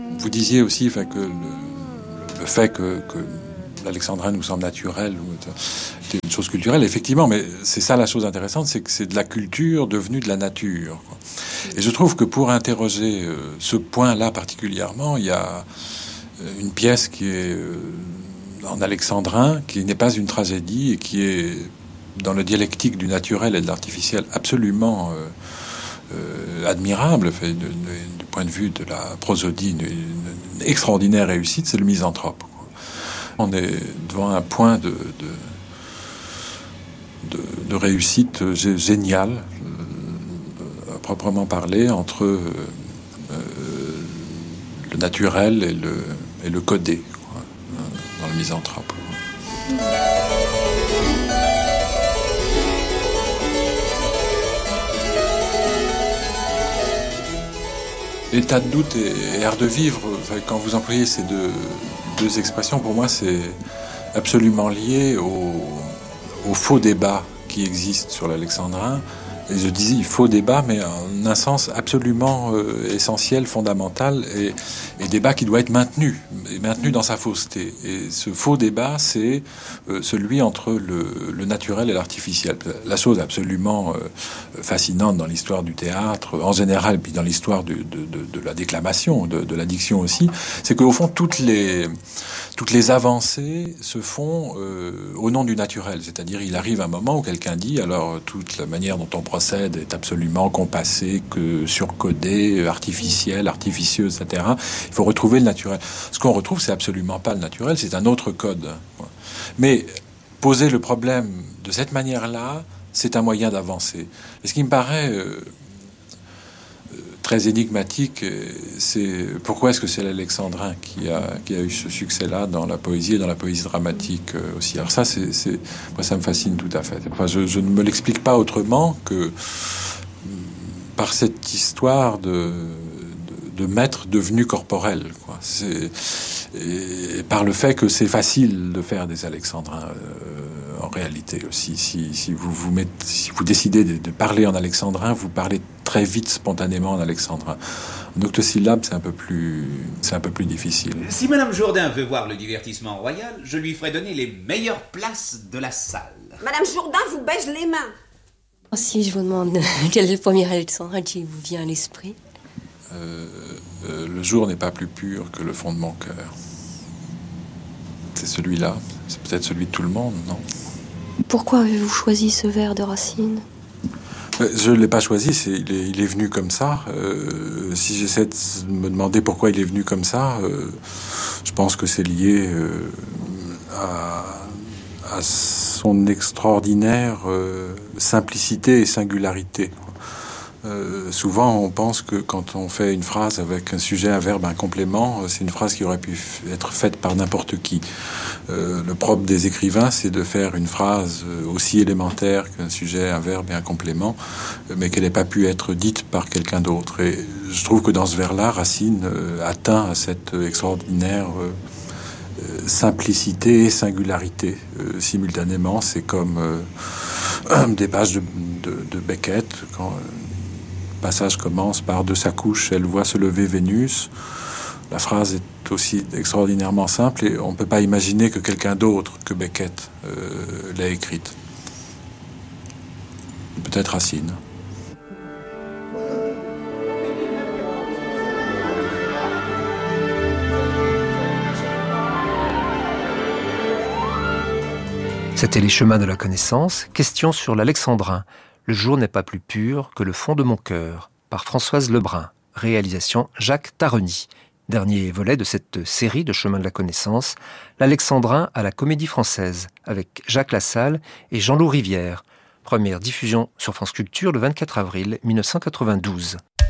Vous disiez aussi que le fait que l'alexandrin nous semble naturel, c'est une chose culturelle, effectivement, mais c'est ça la chose intéressante, c'est que c'est de la culture devenue de la nature, quoi. Et je trouve que pour interroger ce point-là particulièrement, il y a une pièce qui est en alexandrin, qui n'est pas une tragédie et qui est dans le dialectique du naturel et de l'artificiel absolument admirable, du point de vue de la prosodie, une extraordinaire réussite, c'est le Misanthrope. On est devant un point de réussite géniale, à proprement parler, entre le naturel et le codé, quoi, dans le Misanthrope. État de doute et art de vivre, quand vous employez ces deux expressions, pour moi, c'est absolument lié au faux débat qui existe sur l'alexandrin. Et je disais faux débat, mais en un sens absolument essentiel, fondamental, et débat qui doit être maintenu dans sa fausseté. Et ce faux débat, c'est celui entre le naturel et l'artificiel. La chose absolument fascinante dans l'histoire du théâtre, en général, puis dans l'histoire de la déclamation, de la diction aussi, c'est qu'au fond, toutes les avancées se font au nom du naturel. C'est-à-dire, il arrive un moment où quelqu'un dit, alors toute la manière dont on procède est absolument compassée, que surcodée, artificielle, artificieuse, etc. Il faut retrouver le naturel. Ce qu'on retrouve, c'est absolument pas le naturel, c'est un autre code. Mais poser le problème de cette manière-là, c'est un moyen d'avancer. Et ce qui me paraît très énigmatique, c'est pourquoi est-ce que c'est l'alexandrin qui a eu ce succès-là dans la poésie et dans la poésie dramatique aussi. Alors ça, moi, ça me fascine tout à fait. Enfin, je ne me l'explique pas autrement que par cette histoire de maître devenu corporel, quoi. Et par le fait que c'est facile de faire des alexandrins en réalité aussi. Si vous décidez de parler en alexandrin, vous parlez très vite, spontanément en alexandrin. En octosyllabe, c'est un peu plus difficile. Si Madame Jourdain veut voir le divertissement royal, je lui ferai donner les meilleures places de la salle. Madame Jourdain vous baise les mains. Si je vous demande quel est le premier alexandrin qui vous vient à l'esprit? Le jour n'est pas plus pur que le fond de mon cœur. C'est celui-là. C'est peut-être celui de tout le monde, non? Pourquoi avez-vous choisi ce vers de Racine? Je ne l'ai pas choisi, il est venu comme ça. Si j'essaie de me demander pourquoi il est venu comme ça, je pense que c'est lié à son extraordinaire simplicité et singularité. Souvent, on pense que quand on fait une phrase avec un sujet, un verbe, un complément, c'est une phrase qui aurait pu être faite par n'importe qui. Le propre des écrivains, c'est de faire une phrase aussi élémentaire qu'un sujet, un verbe et un complément, mais qu'elle n'ait pas pu être dite par quelqu'un d'autre. Et je trouve que dans ce vers-là, Racine atteint à cette extraordinaire simplicité et singularité simultanément. C'est comme des pages de Beckett, quand le passage commence par « De sa couche, elle voit se lever Vénus ». La phrase est aussi extraordinairement simple et on ne peut pas imaginer que quelqu'un d'autre que Beckett l'ait écrite. Peut-être Racine. C'était Les Chemins de la Connaissance, question sur l'alexandrin. Le jour n'est pas plus pur que le fond de mon cœur, par Françoise Lebrun. Réalisation Jacques Tareny. Dernier volet de cette série de Chemins de la Connaissance, l'alexandrin à la Comédie Française, avec Jacques Lassalle et Jean-Loup Rivière. Première diffusion sur France Culture le 24 avril 1992.